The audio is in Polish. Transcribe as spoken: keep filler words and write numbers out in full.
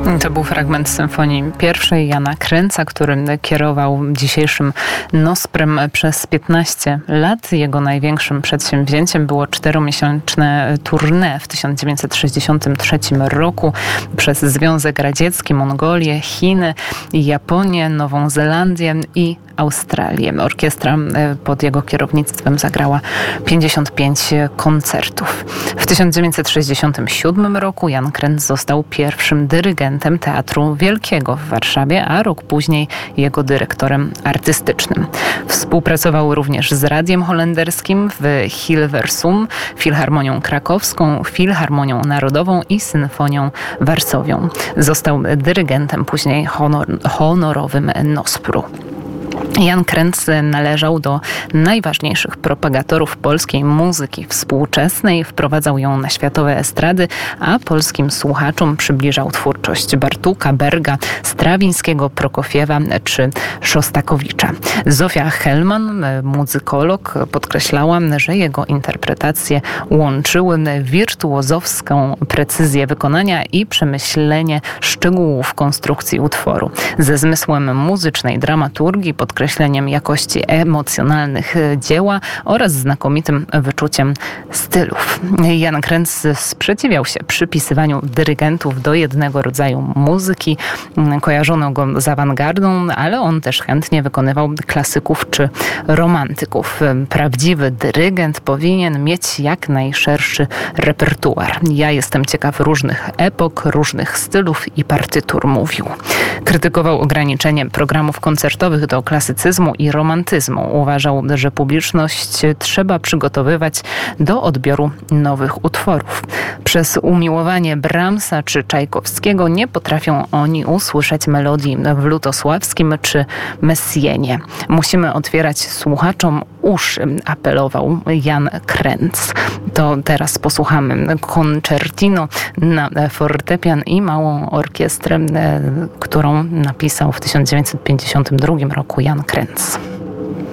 To był fragment symfonii pierwszej Jana Krenza, który kierował dzisiejszym Nosprem przez piętnaście lat. Jego największym przedsięwzięciem było czteromiesięczne tournée w tysiąc dziewięćset sześćdziesiątym trzecim roku przez Związek Radziecki, Mongolię, Chiny, Japonię, Nową Zelandię i Australię. Orkiestra pod jego kierownictwem zagrała pięćdziesiąt pięć koncertów. W tysiąc dziewięćset sześćdziesiątym siódmym roku Jan Krenz został pierwszym dyrygentem Teatru Wielkiego w Warszawie, a rok później jego dyrektorem artystycznym. Współpracował również z Radiem Holenderskim, w Hilversum, Filharmonią Krakowską, Filharmonią Narodową i Symfonią Warsowią. Został dyrygentem później honor, honorowym Nospru. Jan Krenz należał do najważniejszych propagatorów polskiej muzyki współczesnej, wprowadzał ją na światowe estrady, a polskim słuchaczom przybliżał twórczość Bartuka, Berga, Strawińskiego, Prokofiewa czy Szostakowicza. Zofia Hellman, muzykolog, podkreślała, że jego interpretacje łączyły wirtuozowską precyzję wykonania i przemyślenie szczegółów konstrukcji utworu ze zmysłem muzycznej dramaturgii, podkreśleniem jakości emocjonalnych dzieła oraz znakomitym wyczuciem stylów. Jan Krenz sprzeciwiał się przypisywaniu dyrygentów do jednego rodzaju muzyki. Kojarzono go z awangardą, ale on też chętnie wykonywał klasyków czy romantyków. Prawdziwy dyrygent powinien mieć jak najszerszy repertuar. Ja jestem ciekaw różnych epok, różnych stylów i partytur, mówił. Krytykował ograniczenie programów koncertowych do klasycyzmu i romantyzmu. Uważał, że publiczność trzeba przygotowywać do odbioru nowych utworów. Przez umiłowanie Brahmsa czy Czajkowskiego nie potrafią oni usłyszeć melodii w lutosławskim czy Messienie. Musimy otwierać słuchaczom uszy, apelował Jan Krenz. To teraz posłuchamy concertino na fortepian i małą orkiestrę, którą napisał w tysiąc dziewięćset pięćdziesiątym drugim roku Jan Krenz.